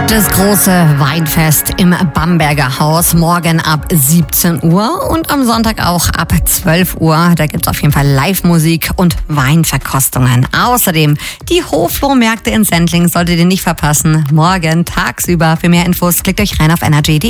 Das große Weinfest im Bamberger Haus, morgen ab 17 Uhr und am Sonntag auch ab 12 Uhr. Da gibt's auf jeden Fall Live-Musik und Weinverkostungen. Außerdem die Hoflohmärkte in Sendling solltet ihr nicht verpassen. Morgen tagsüber. Für mehr Infos klickt euch rein auf energy.de.